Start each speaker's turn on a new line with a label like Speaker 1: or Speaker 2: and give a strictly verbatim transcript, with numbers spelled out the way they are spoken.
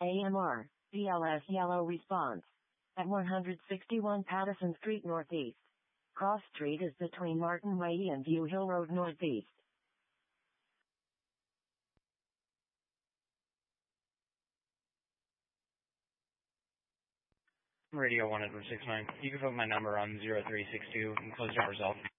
Speaker 1: A M R, B L S yellow response. At one sixty-one Pattison Street Northeast. Cross Street is between Martin Way and View Hill Road Northeast.
Speaker 2: Radio one six nine. You can put my number on zero three six two and close your result.